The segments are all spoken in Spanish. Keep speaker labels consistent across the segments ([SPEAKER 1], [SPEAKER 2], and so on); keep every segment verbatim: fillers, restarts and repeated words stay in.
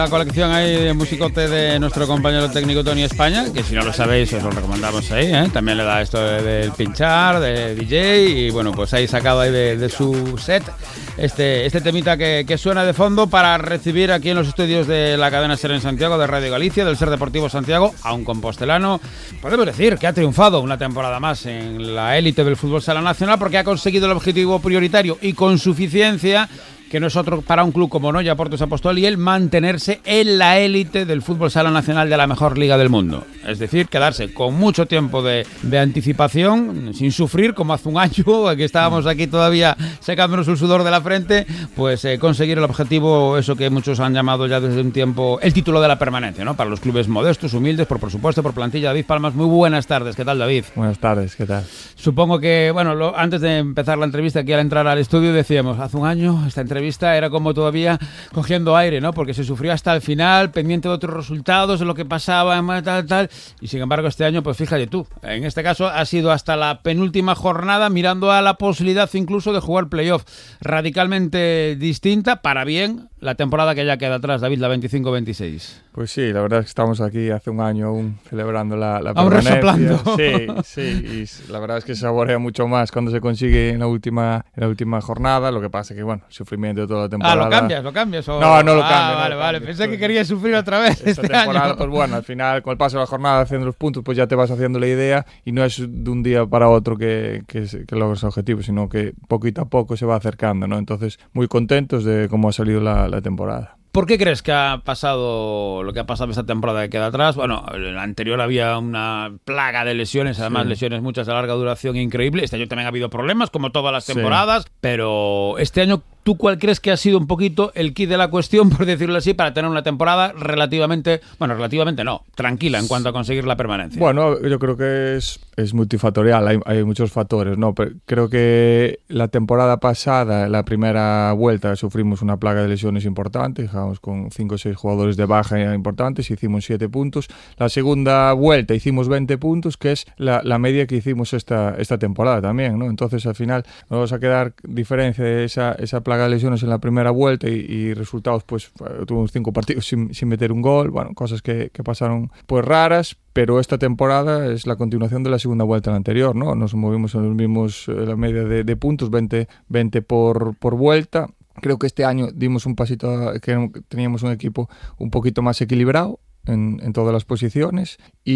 [SPEAKER 1] La colección ahí de musicote de nuestro compañero técnico Tony España, que si no lo sabéis os lo recomendamos ahí, ¿eh? También le da esto del de pinchar, de D J, y bueno, pues ahí sacado ahí de, de su set este, este temita que, que suena de fondo para recibir aquí en los estudios de la cadena SER en Santiago, de Radio Galicia, del SER Deportivo Santiago, a un compostelano, podemos decir que ha triunfado una temporada más en la élite del fútbol sala nacional, porque ha conseguido el objetivo prioritario y con suficiencia, que no es otro para un club como Noia Portos Apostol, y el mantenerse en la élite del fútbol sala nacional de la mejor liga del mundo. Es decir, quedarse con mucho tiempo de, de anticipación, sin sufrir, como hace un año, que estábamos aquí todavía secándonos el sudor de la frente, pues eh, conseguir el objetivo, eso que muchos han llamado ya desde un tiempo, el título de la permanencia, ¿no? Para los clubes modestos, humildes, por presupuesto, por plantilla. David Palmas, muy buenas tardes. ¿Qué tal, David?
[SPEAKER 2] Buenas tardes, ¿qué tal?
[SPEAKER 1] Supongo que, bueno, lo, antes de empezar la entrevista, aquí al entrar al estudio decíamos, hace un año esta entrevista era como todavía cogiendo aire, ¿no? Porque se sufrió hasta el final, pendiente de otros resultados, de lo que pasaba, tal, tal, y sin embargo este año, pues fíjate tú, en este caso ha sido hasta la penúltima jornada, mirando a la posibilidad incluso de jugar playoff, radicalmente distinta, para bien, la temporada que ya queda atrás, David, la veinticinco veintiséis.
[SPEAKER 2] Pues sí, la verdad es que estamos aquí hace un año aún celebrando la, la
[SPEAKER 1] aún
[SPEAKER 2] permanencia.
[SPEAKER 1] Resoplando.
[SPEAKER 2] Sí, sí, y la verdad es que se saborea mucho más cuando se consigue en la última en la última jornada, lo que pasa que, bueno, el sufrimiento de toda la temporada...
[SPEAKER 1] Ah, ¿lo cambias? ¿Lo cambias? O...
[SPEAKER 2] No, no lo
[SPEAKER 1] ah,
[SPEAKER 2] cambio.
[SPEAKER 1] Vale,
[SPEAKER 2] no
[SPEAKER 1] vale,
[SPEAKER 2] cambio.
[SPEAKER 1] pensé que querías sufrir otra vez
[SPEAKER 2] Esta
[SPEAKER 1] este
[SPEAKER 2] temporada,
[SPEAKER 1] año.
[SPEAKER 2] pues bueno, al final, con el paso de la jornada, haciendo los puntos, pues ya te vas haciendo la idea y no es de un día para otro que, que, que logras el objetivo, sino que poquito a poco se va acercando, ¿no? Entonces, muy contentos de cómo ha salido la, la temporada.
[SPEAKER 1] ¿Por qué crees que ha pasado lo que ha pasado esta temporada que queda atrás? Bueno, en la anterior había una plaga de lesiones, además sí. lesiones muchas de larga duración increíble. Este año también ha habido problemas, como todas las temporadas, sí. Pero este año, ¿tú cuál crees que ha sido un poquito el kit de la cuestión, por decirlo así, para tener una temporada relativamente, bueno, relativamente no, tranquila en cuanto a conseguir la permanencia?
[SPEAKER 2] Bueno, yo creo que es, es multifactorial, hay, hay muchos factores, ¿no? Pero creo que la temporada pasada, la primera vuelta, sufrimos una plaga de lesiones importante, con cinco o seis jugadores de baja importantes, hicimos siete puntos. La segunda vuelta hicimos veinte puntos, que es la, la media que hicimos esta, esta temporada también, ¿no? Entonces al final nos vamos a quedar diferencia de esa, esa plaga de lesiones en la primera vuelta y, y resultados, pues tuvimos cinco partidos sin, sin meter un gol, bueno, cosas que, que pasaron pues raras, pero esta temporada es la continuación de la segunda vuelta en la anterior, ¿no? Nos movimos en los mismos, la media de, de puntos, veinte, veinte por, por vuelta. Creo que este año dimos un pasito, que teníamos un equipo un poquito más equilibrado en, en todas las posiciones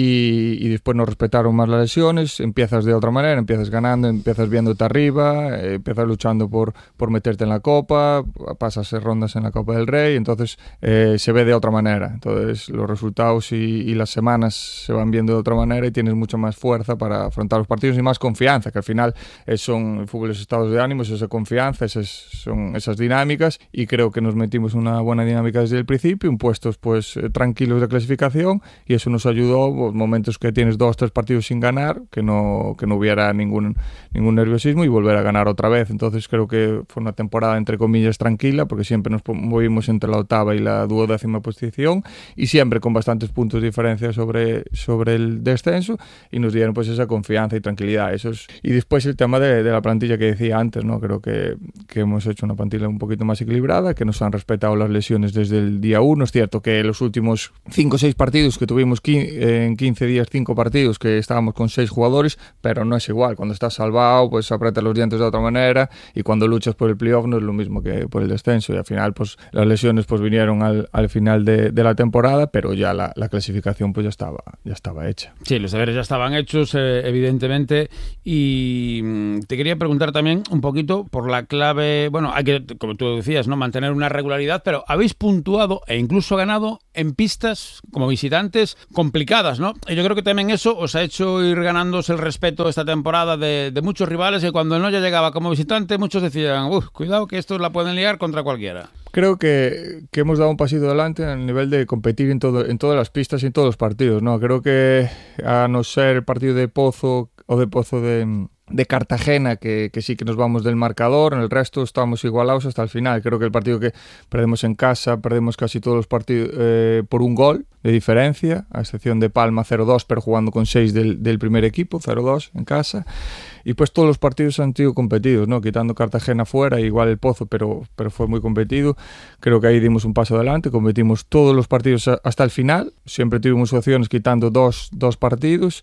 [SPEAKER 2] y, y después nos respetaron más las lesiones, empiezas de otra manera, empiezas ganando, empiezas viéndote arriba, eh, empiezas luchando por, por meterte en la Copa, pasas rondas en la Copa del Rey, entonces eh, se ve de otra manera, entonces los resultados y, y las semanas se van viendo de otra manera y tienes mucha más fuerza para afrontar los partidos y más confianza, que al final es, son el fútbol, es estados de ánimo, es esa confianza, esas, son esas dinámicas y creo que nos metimos una buena dinámica desde el principio, un puestos pues eh, tranquilos de clasificación y eso nos ayudó, pues, momentos que tienes dos, tres partidos sin ganar, que no, que no hubiera ningún, ningún nerviosismo y volver a ganar otra vez. Entonces creo que fue una temporada entre comillas tranquila, porque siempre nos movimos entre la octava y la duodécima posición y siempre con bastantes puntos de diferencia sobre, sobre el descenso y nos dieron pues esa confianza y tranquilidad. Eso es... Y después el tema de, de la plantilla que decía antes, ¿no? Creo que, que hemos hecho una plantilla un poquito más equilibrada, que nos han respetado las lesiones desde el día uno. Es cierto que los últimos cinco o seis partidos que tuvimos en quince días, cinco partidos que estábamos con seis jugadores, pero no es igual. Cuando estás salvado, pues apretas los dientes de otra manera y cuando luchas por el playoff no es lo mismo que por el descenso y al final pues las lesiones pues vinieron al, al final de, de la temporada, pero ya la, la clasificación pues ya estaba, ya estaba hecha.
[SPEAKER 1] Sí, los deberes ya estaban hechos, eh, evidentemente, y mmm, te quería preguntar también un poquito por la clave, bueno, hay que, como tú decías, ¿no? Mantener una regularidad, pero habéis puntuado e incluso ganado en pistas como visitantes complicadas, ¿no? Y yo creo que también eso os ha hecho ir ganándose el respeto esta temporada de, de muchos rivales, que cuando el Noia llegaba como visitante muchos decían, uff, cuidado que estos la pueden liar contra cualquiera.
[SPEAKER 2] Creo que, que hemos dado un pasito adelante en el nivel de competir en, todo, en todas las pistas y en todos los partidos, ¿no? Creo que a no ser el partido de Pozo o de Pozo de... de Cartagena, que, que sí que nos vamos del marcador, en el resto estamos igualados hasta el final. Creo que el partido que perdemos en casa, perdemos casi todos los partidos eh, por un gol, de diferencia, a excepción de Palma cero dos, pero jugando con seis del, del primer equipo, cero dos en casa. Y pues todos los partidos han sido competidos, ¿no? Quitando Cartagena fuera, igual el Pozo, pero, pero fue muy competido. Creo que ahí dimos un paso adelante, competimos todos los partidos hasta el final. Siempre tuvimos opciones quitando dos, dos partidos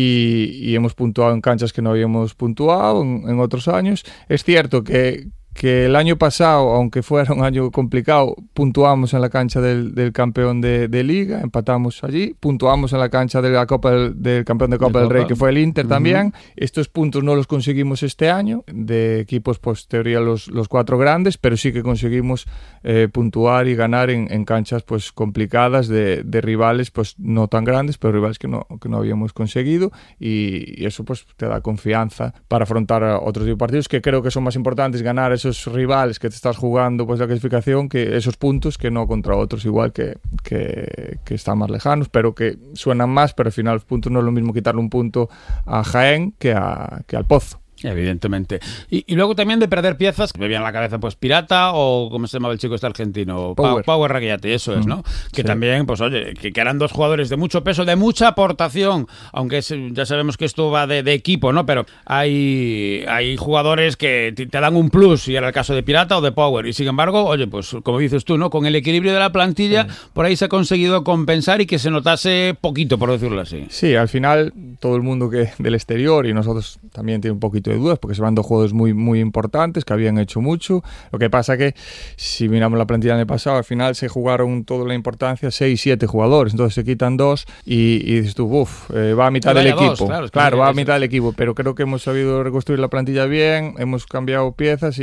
[SPEAKER 2] y, y hemos puntuado en canchas que no habíamos puntuado en, en otros años. Es cierto que... que el año pasado, aunque fuera un año complicado, puntuamos en la cancha del, del campeón de, de Liga, empatamos allí, puntuamos en la cancha de la Copa del, del campeón de Copa de del Rey, Copa. que fue el Inter uh-huh. también. Estos puntos no los conseguimos este año, de equipos, pues, teoría los, los cuatro grandes, pero sí que conseguimos eh, puntuar y ganar en, en canchas, pues, complicadas de, de rivales, pues, no tan grandes, pero rivales que no, que no habíamos conseguido, y, y eso, pues, te da confianza para afrontar a otros tipos de partidos, que creo que son más importantes ganar esos esos rivales que te estás jugando, pues la clasificación, que esos puntos, que no contra otros igual que, que, que están más lejanos, pero que suenan más, pero al final los puntos no es lo mismo quitarle un punto a Jaén que, a, que al Pozo.
[SPEAKER 1] Evidentemente. Y, y luego también de perder piezas, me viene a la cabeza pues Pirata o ¿cómo se llamaba el chico este argentino?
[SPEAKER 2] Power,
[SPEAKER 1] Power Raguiate, eso es, ¿no? Mm, que sí. también, pues oye, que, que eran dos jugadores de mucho peso, de mucha aportación, aunque es, ya sabemos que esto va de, de equipo, ¿no? Pero hay, hay jugadores que te, te dan un plus, si era el caso de Pirata o de Power, y sin embargo, oye, pues como dices tú, ¿no? Con el equilibrio de la plantilla, sí. por ahí se ha conseguido compensar y que se notase poquito, por decirlo así.
[SPEAKER 2] Sí, al final todo el mundo que del exterior y nosotros también tiene un poquito de dudas porque se van dos juegos muy, muy importantes que habían hecho mucho. Lo que pasa que si miramos la plantilla del año pasado, al final se jugaron toda la importancia seis, siete jugadores, entonces se quitan dos y, y dices tú, uff, eh, va a mitad del equipo. Dos, claro, claro va a mitad del equipo, pero creo que hemos sabido reconstruir la plantilla bien, hemos cambiado piezas y,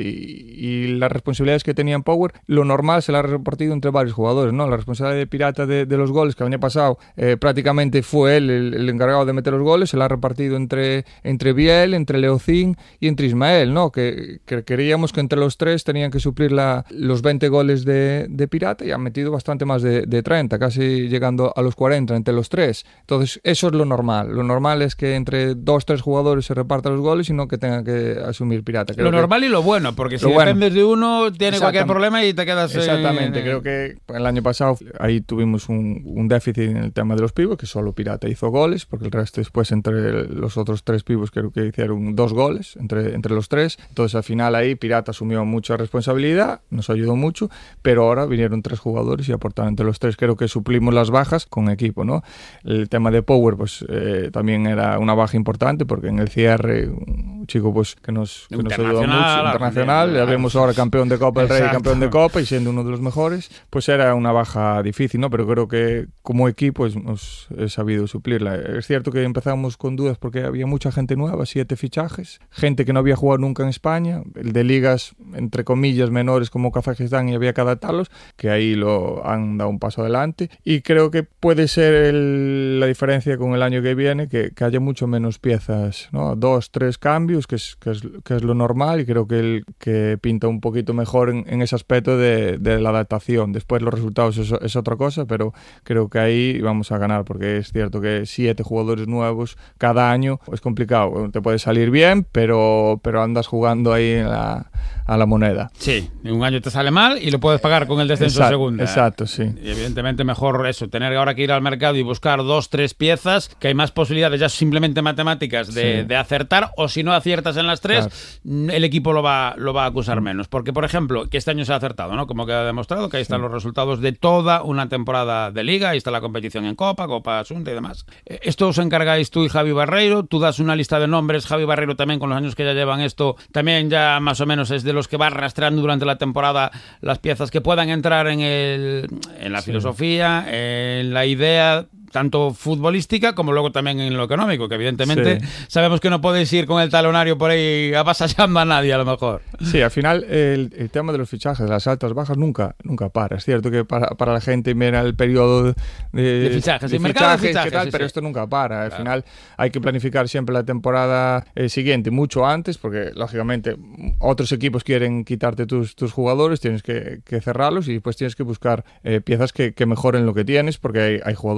[SPEAKER 2] y las responsabilidades que tenían Power, lo normal se la ha repartido entre varios jugadores, ¿no? La responsabilidad de Pirata de, de los goles, que el año pasado eh, prácticamente fue él el, el encargado de meter los goles, se la ha repartido entre, entre Biel, entre Leocín y entre Ismael, ¿no? Que, que queríamos que entre los tres tenían que suplir la, los veinte goles de, de Pirata y han metido bastante más de, de treinta, casi llegando a los cuarenta entre los tres. Entonces, eso es lo normal. Lo normal es que entre dos, tres jugadores se repartan los goles y no que tenga que asumir Pirata. Creo
[SPEAKER 1] lo normal que, y lo bueno, porque si bueno, dependes de uno, tiene cualquier problema y te quedas...
[SPEAKER 2] Exactamente.
[SPEAKER 1] En...
[SPEAKER 2] Creo que el año pasado ahí tuvimos un, un déficit en el tema de los pibos, que solo Pirata hizo goles, porque el resto después entre los otros tres pibos creo que hicieron dos goles entre, entre los tres. Entonces al final ahí Pirata asumió mucha responsabilidad, nos ayudó mucho, pero ahora vinieron tres jugadores y aportaron entre los tres. Creo que suplimos las bajas con equipo, ¿no? El tema de Power pues eh, también era una baja importante porque en el cierre un chico pues que nos, que nos ayudó mucho, internacional, ya vemos ahora campeón de Copa del Rey, campeón de Copa y siendo uno de los mejores, pues era una baja difícil, ¿no? Pero creo que como equipo hemos sabido suplirla. Es cierto que empezamos con dudas porque había mucha gente nueva, siete fichajes, gente que no había jugado nunca en España, el de ligas entre comillas menores como Kazajistán y había que adaptarlos, que ahí lo han dado un paso adelante y creo que puede ser el, la diferencia con el año que viene, que, que haya mucho menos piezas, ¿no? Dos, tres cambios, que es, que es, que es lo normal y creo que el que pinta un poquito mejor en, en ese aspecto de, de la adaptación. Después los resultados es, es otra cosa, pero creo que ahí vamos a ganar porque es cierto que siete jugadores nuevos cada año es complicado, te puede salir bien, pero, pero andas jugando ahí en la, a la moneda.
[SPEAKER 1] Sí, un año te sale mal y lo puedes pagar con el descenso
[SPEAKER 2] exacto,
[SPEAKER 1] segunda.
[SPEAKER 2] Exacto, sí.
[SPEAKER 1] Y evidentemente mejor eso, tener ahora que ir al mercado y buscar dos, tres piezas, que hay más posibilidades ya simplemente matemáticas de, sí. de acertar, o si no aciertas en las tres, claro. el equipo lo va, lo va a acusar sí. menos. Porque, por ejemplo, que este año se ha acertado, ¿no? Como queda demostrado, que ahí están sí. los resultados de toda una temporada de Liga, ahí está la competición en Copa, Copa Asunta y demás. Esto os encargáis tú y Javi Barreiro, tú das una lista de nombres, Javi Barreiro también con los años que ya llevan esto, también ya más o menos es de los que va arrastrando durante la temporada las piezas que puedan entrar en, el, en la sí. filosofía, en la idea tanto futbolística como luego también en lo económico, que evidentemente sí. sabemos que no podéis ir con el talonario por ahí a pasallamba a nadie a lo mejor.
[SPEAKER 2] Sí, al final el, el tema de los fichajes, las altas bajas nunca nunca para. Es cierto que para, para la gente mira el periodo de,
[SPEAKER 1] de fichajes,
[SPEAKER 2] de
[SPEAKER 1] el
[SPEAKER 2] fichajes,
[SPEAKER 1] mercado de fichajes,
[SPEAKER 2] tal,
[SPEAKER 1] sí,
[SPEAKER 2] pero
[SPEAKER 1] sí.
[SPEAKER 2] esto nunca para. Al
[SPEAKER 1] claro.
[SPEAKER 2] final hay que planificar siempre la temporada eh, siguiente mucho antes, porque lógicamente otros equipos quieren quitarte tus, tus jugadores, tienes que, que cerrarlos y después tienes que buscar eh, piezas que, que mejoren lo que tienes, porque hay, hay jugadores que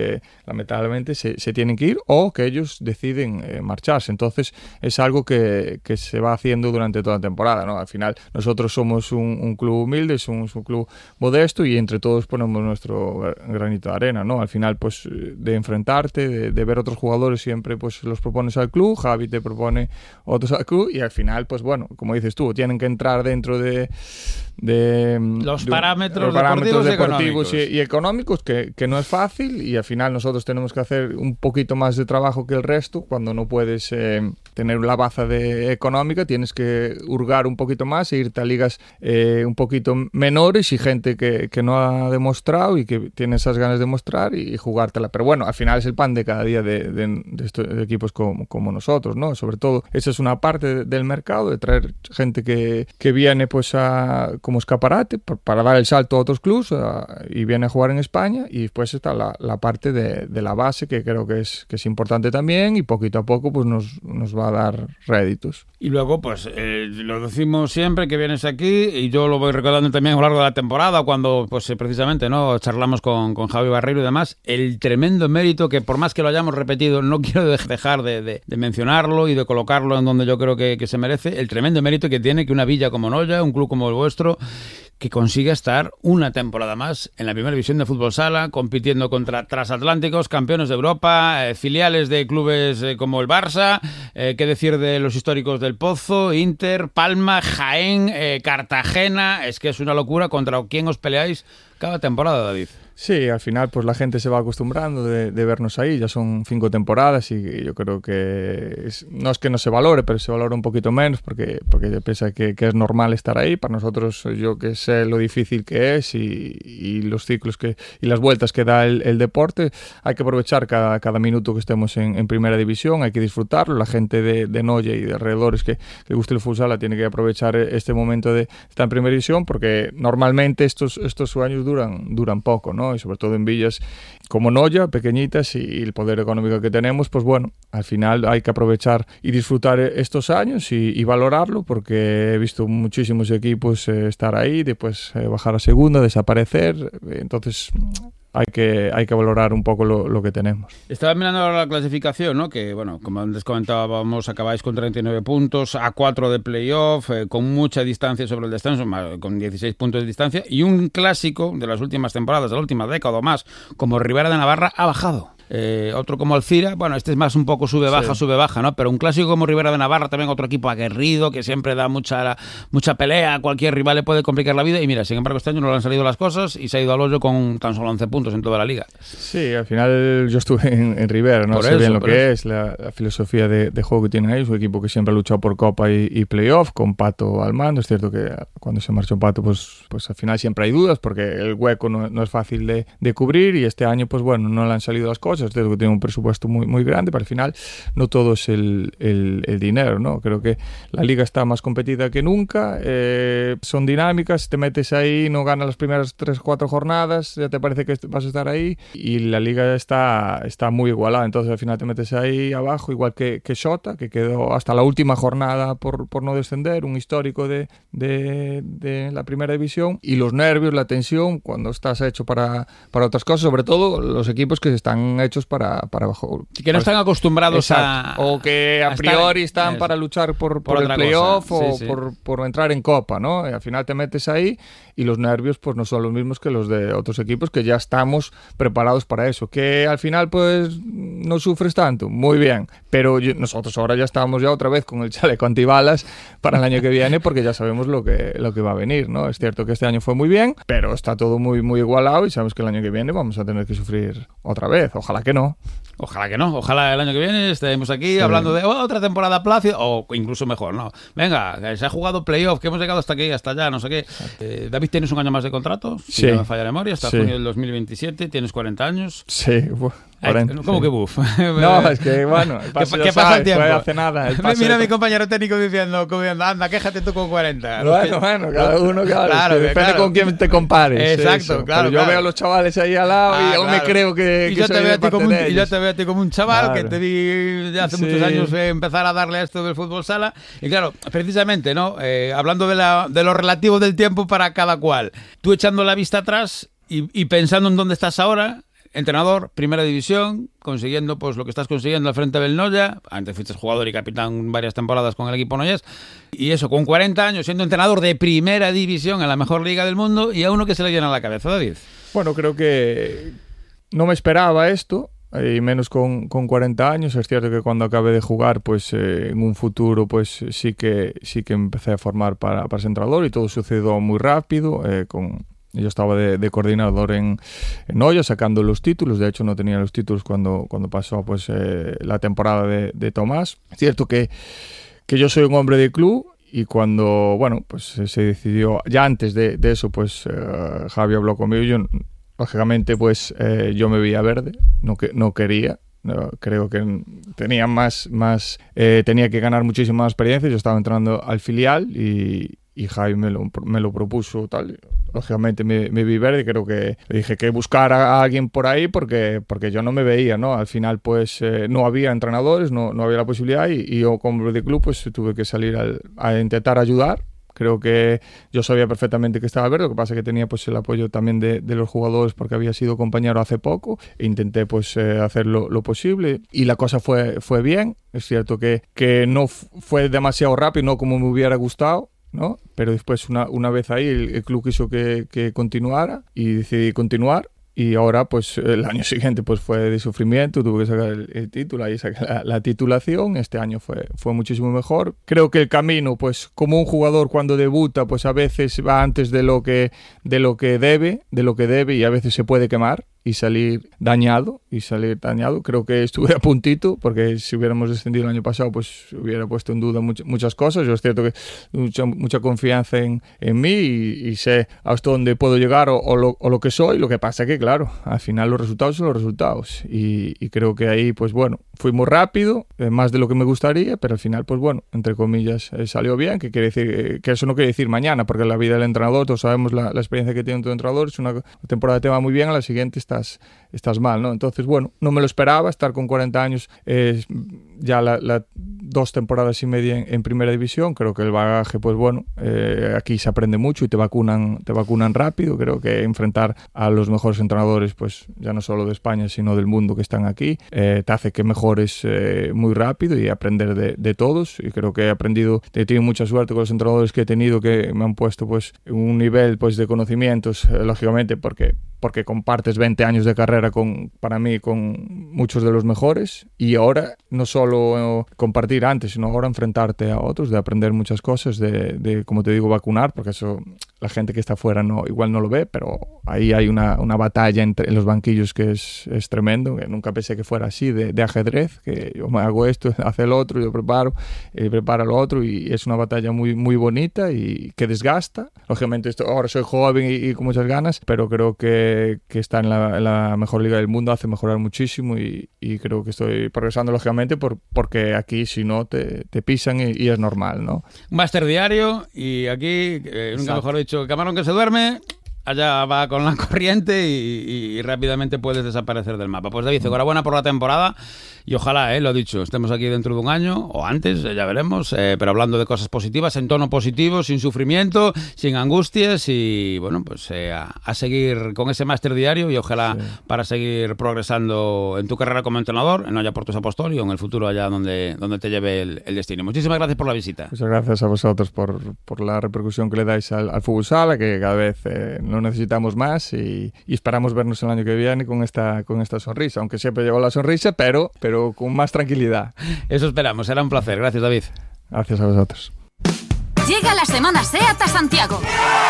[SPEAKER 2] que lamentablemente se, se tienen que ir o que ellos deciden eh, marcharse. Entonces es algo que, que se va haciendo durante toda la temporada, ¿no? Al final nosotros somos un, un club humilde, somos un club modesto y entre todos ponemos nuestro granito de arena, ¿no? Al final pues de enfrentarte, de, de ver otros jugadores siempre pues los propones al club, Javi te propone otros al club y al final pues bueno, como dices tú, tienen que entrar dentro de de
[SPEAKER 1] los
[SPEAKER 2] de,
[SPEAKER 1] parámetros,
[SPEAKER 2] los parámetros
[SPEAKER 1] deportivos,
[SPEAKER 2] deportivos y, y económicos que, que no es fácil y al final nosotros tenemos que hacer un poquito más de trabajo que el resto cuando no puedes eh, tener la baza de económica, tienes que hurgar un poquito más e irte a ligas eh, un poquito menores y gente que, que no ha demostrado y que tiene esas ganas de mostrar y, y jugártela, pero bueno, al final es el pan de cada día de, de, de estos de equipos como, como nosotros, ¿no? Sobre todo esa es una parte de, del mercado, de traer gente que, que viene pues a como escaparate para dar el salto a otros clubes uh, y viene a jugar en España y después está la, la parte de, de la base que creo que es, que es importante también y poquito a poco pues nos, nos va a dar réditos.
[SPEAKER 1] Y luego pues eh, lo decimos siempre que vienes aquí y yo lo voy recordando también a lo largo de la temporada cuando pues precisamente no charlamos con, con Javi Barreiro y demás, el tremendo mérito que por más que lo hayamos repetido no quiero dejar de, de, de mencionarlo y de colocarlo en donde yo creo que, que se merece, el tremendo mérito que tiene que una villa como Noia, un club como el vuestro, que consiga estar una temporada más en la primera división de fútbol sala, compitiendo contra transatlánticos, campeones de Europa, eh, filiales de clubes eh, como el Barça, eh, qué decir de los históricos del Pozo, Inter, Palma, Jaén, eh, Cartagena, es que es una locura contra quién os peleáis cada temporada, David.
[SPEAKER 2] Sí, al final pues la gente se va acostumbrando de, de vernos ahí, ya son cinco temporadas y yo creo que es, no es que no se valore, pero se valora un poquito menos porque, porque yo pienso que, que es normal estar ahí. Para nosotros yo que sé lo difícil que es y, y los ciclos que y las vueltas que da el, el deporte, hay que aprovechar cada, cada minuto que estemos en, en primera división, hay que disfrutarlo. La gente de, de Noia y de alrededores que le guste el futsal tiene que aprovechar este momento de estar en primera división porque normalmente estos, estos años duran, duran poco, ¿no? Y sobre todo en villas como Noia, pequeñitas y el poder económico que tenemos, pues bueno, al final hay que aprovechar y disfrutar estos años y, y valorarlo porque he visto muchísimos equipos eh, estar ahí, después eh, bajar a segunda, desaparecer, entonces hay que, hay que valorar un poco lo, lo que tenemos.
[SPEAKER 1] Estaba mirando ahora la clasificación, ¿no? Que, bueno, como antes comentábamos, acabáis con treinta y nueve puntos, a cuatro de playoff, eh, con mucha distancia sobre el descenso, con dieciséis puntos de distancia, y un clásico de las últimas temporadas, de la última década o más, como Ribera de Navarra, ha bajado. Eh, otro como Alcira, bueno, este es más un poco sube-baja, sí. sube-baja, ¿no? Pero un clásico como Ribera de Navarra, también otro equipo aguerrido, que siempre da mucha, mucha pelea, a cualquier rival le puede complicar la vida, y mira, sin embargo este año no le han salido las cosas y se ha ido al hoyo con tan solo once puntos en toda la liga.
[SPEAKER 2] Sí, al final yo estuve en, en Ribera, no por sé eso, bien lo que eso. es, la, la filosofía de, de juego que tienen ellos, un equipo que siempre ha luchado por Copa y, y Playoff, con Pato al mando. Es cierto que cuando se marchó Pato, pues, pues al final siempre hay dudas, porque el hueco no, no es fácil de, de cubrir, y este año, pues bueno, no le han salido las cosas. Es cierto que tiene un presupuesto puesto muy, muy grande, pero al final no todo es el, el, el dinero, ¿no? Creo que la liga está más competida que nunca, eh, son dinámicas, te metes ahí, no ganas las primeras tres o cuatro jornadas, ya te parece que vas a estar ahí, y la liga está, está muy igualada, entonces al final te metes ahí abajo, igual que, que Xota, que quedó hasta la última jornada por, por no descender, un histórico de, de, de la primera división, y los nervios, la tensión, cuando estás hecho para, para otras cosas, sobre todo los equipos que están hechos para, para Bajo,
[SPEAKER 1] que no están acostumbrados
[SPEAKER 2] exacto, a o que a, a priori estar, están es, para luchar por, por, por el playoff o sí, sí. Por, por entrar en Copa, ¿no? Y al final te metes ahí y los nervios pues no son los mismos que los de otros equipos que ya estamos preparados para eso, que al final pues no sufres tanto, muy bien, pero yo, nosotros ahora ya estamos ya otra vez con el chaleco antibalas para el año que viene porque ya sabemos lo que, lo que va a venir, ¿no? Es cierto que este año fue muy bien, pero está todo muy, muy igualado y sabemos que el año que viene vamos a tener que sufrir otra vez, ojalá que no.
[SPEAKER 1] Ojalá que no, ojalá el año que viene estemos aquí sí. hablando de oh, otra temporada plácida o incluso mejor, ¿no? Venga, se ha jugado playoff, que hemos llegado hasta aquí, hasta allá, no sé qué. Eh, David, ¿tienes un año más de contrato? Si
[SPEAKER 2] sí.
[SPEAKER 1] no me falla la memoria, hasta sí. junio del dos mil veintisiete, tienes cuarenta años.
[SPEAKER 2] Sí, uf. cuarenta,
[SPEAKER 1] ¿Cómo
[SPEAKER 2] sí.
[SPEAKER 1] que buf?
[SPEAKER 2] No, es que bueno, el paso
[SPEAKER 1] ¿Qué,
[SPEAKER 2] ya
[SPEAKER 1] ¿qué pasa el tiempo?
[SPEAKER 2] Fue hace nada. El
[SPEAKER 1] Mira a mi compañero técnico diciendo, anda, quéjate tú con cuarenta.
[SPEAKER 2] Bueno, bueno, cada uno, claro,
[SPEAKER 1] claro,
[SPEAKER 2] es que depende
[SPEAKER 1] claro.
[SPEAKER 2] con quién te compares.
[SPEAKER 1] Exacto,
[SPEAKER 2] eso.
[SPEAKER 1] claro.
[SPEAKER 2] Pero yo
[SPEAKER 1] claro.
[SPEAKER 2] veo a los chavales ahí al lado ah, y yo claro. me creo que,
[SPEAKER 1] y
[SPEAKER 2] que
[SPEAKER 1] yo
[SPEAKER 2] soy
[SPEAKER 1] te veo a ti como un,
[SPEAKER 2] de
[SPEAKER 1] Y yo te veo a ti como un chaval claro. que te vi hace sí. muchos años eh, empezar a darle a esto del fútbol sala. Y claro, precisamente, ¿no? Eh, hablando de, la, de lo relativo del tiempo para cada cual, tú echando la vista atrás y, y pensando en dónde estás ahora, entrenador, primera división, consiguiendo pues lo que estás consiguiendo al frente del Noya. Antes fuiste jugador y capitán varias temporadas con el equipo noyés. Y eso, con cuarenta años, siendo entrenador de primera división en la mejor liga del mundo, y a uno que se le llena la cabeza, David.
[SPEAKER 2] Bueno, creo que no me esperaba esto. Y menos con, con cuarenta años. Es cierto que cuando acabé de jugar, pues eh, en un futuro, pues sí que sí que empecé a formar para, para ser entrenador, y todo sucedió muy rápido. Eh, con, yo estaba de, de coordinador en, en Noya, sacando los títulos. De hecho, no tenía los títulos cuando, cuando pasó pues eh, la temporada de, de Tomás. Es cierto que, que yo soy un hombre de club. Y cuando, bueno, pues se decidió, ya antes de, de eso, pues eh, Javi habló conmigo. Yo, lógicamente, pues eh, yo me veía verde, no, que, no quería. No, creo que tenía más, más eh, tenía que ganar muchísima más experiencia. Yo estaba entrando al filial y, y Javi me lo, me lo propuso tal. Lógicamente me, me vi verde. Creo que le dije que buscara a alguien por ahí porque, porque yo no me veía, ¿no? Al final pues eh, no había entrenadores, no, no había la posibilidad, y, y yo como hombre de club pues tuve que salir al, a intentar ayudar. Creo que yo sabía perfectamente que estaba verde, lo que pasa es que tenía pues el apoyo también de, de los jugadores porque había sido compañero hace poco, e intenté pues eh, hacer lo, lo posible, y la cosa fue, fue bien. Es cierto que, que no f- fue demasiado rápido, no como me hubiera gustado, ¿no? Pero después una, una vez ahí el, el club quiso que, que continuara y decidí continuar. Y ahora, pues, el año siguiente pues fue de sufrimiento, tuve que sacar el, el título, ahí saqué la, la titulación. Este año fue, fue muchísimo mejor. Creo que el camino, pues, como un jugador cuando debuta, pues a veces va antes de lo que, de lo que debe, de lo que debe, y a veces se puede quemar y salir dañado, y salir dañado. Creo que estuve a puntito, porque si hubiéramos descendido el año pasado, pues hubiera puesto en duda much- muchas cosas. Yo es cierto que mucha, mucha confianza en, en mí, y, y sé hasta dónde puedo llegar, o, o, lo, o lo que soy. Lo que pasa es que, claro, al final los resultados son los resultados, y, y creo que ahí, pues bueno, fui muy rápido, eh, más de lo que me gustaría, pero al final, pues bueno, entre comillas, eh, salió bien. Que quiere decir eh, que eso no quiere decir mañana, porque la vida del entrenador, todos sabemos la, la experiencia que tiene un entrenador. Es una temporada que te va muy bien, a la siguiente estás, estás mal, ¿no? Entonces, bueno, no me lo esperaba, estar con cuarenta años, eh, ya la, la dos temporadas y media en, en primera división. Creo que el bagaje, pues bueno, eh, aquí se aprende mucho y te vacunan, te vacunan rápido. Creo que enfrentar a los mejores entrenadores, pues ya no solo de España, sino del mundo que están aquí, eh, te hace que mejores eh, muy rápido y aprender de, de todos. Y creo que he aprendido, he tenido mucha suerte con los entrenadores que he tenido, que me han puesto pues un nivel pues de conocimientos, eh, lógicamente, porque porque compartes veinte años de carrera con, para mí, con muchos de los mejores, y ahora no solo compartir antes, sino ahora enfrentarte a otros, de aprender muchas cosas, de, de como te digo, vacunar, porque eso la gente que está afuera no, igual no lo ve, pero ahí hay una, una batalla entre, en los banquillos que es, es tremendo, que nunca pensé que fuera así, de, de ajedrez, que yo me hago esto, hace el otro, yo preparo, y prepara lo otro, y es una batalla muy, muy bonita y que desgasta. Lógicamente esto, ahora soy joven y, y con muchas ganas, pero creo que que está en la, en la mejor liga del mundo, hace mejorar muchísimo, y, y creo que estoy progresando lógicamente por, porque aquí si no te, te pisan y, y es normal, ¿no?
[SPEAKER 1] Un máster diario, y aquí, eh, nunca mejor dicho, camarón que se duerme, allá va con la corriente y, y, y rápidamente puedes desaparecer del mapa. Pues David, enhorabuena por la temporada, y ojalá, eh, lo dicho, estemos aquí dentro de un año o antes, eh, ya veremos, eh, pero hablando de cosas positivas, en tono positivo, sin sufrimiento, sin angustias, y bueno, pues eh, a, a seguir con ese máster diario, y ojalá sí, para seguir progresando en tu carrera como entrenador, en Noya Portus Apostoli, o en el futuro allá donde, donde te lleve el, el destino. Muchísimas gracias por la visita.
[SPEAKER 2] Muchas gracias a vosotros por, por la repercusión que le dais al, al fútbol sala, que cada vez eh, no necesitamos más, y, y esperamos vernos el año que viene con esta, con esta sonrisa, aunque siempre llevo la sonrisa, pero, pero con más tranquilidad.
[SPEAKER 1] Eso esperamos, será un placer. Gracias, David.
[SPEAKER 2] Gracias a vosotros.
[SPEAKER 3] Llega la semana SEAT a Santiago.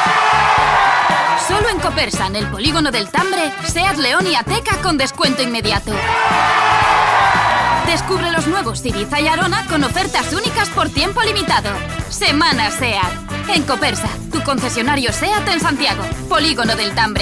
[SPEAKER 3] Solo en Copersa, en el polígono del Tambre, SEAT León y Ateca con descuento inmediato. Descubre los nuevos Ibiza y Arona con ofertas únicas por tiempo limitado. Semana SEAT. En Copersa, tu concesionario SEAT en Santiago, polígono del Tambre.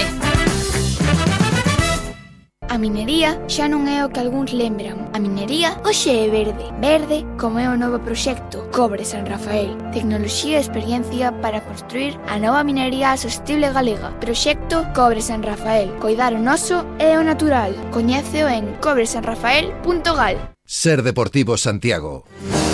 [SPEAKER 4] A minería xa non é o que algúns lembran. A minería hoxe é verde. Verde como é o novo proxecto Cobre San Rafael. Tecnoloxía e experiencia para construir a nova minería sostible galega. Proxecto Cobre San Rafael. Coidar o noso e o natural. Coñéceo en cobre san rafael punto gal.
[SPEAKER 5] Ser Deportivo Santiago.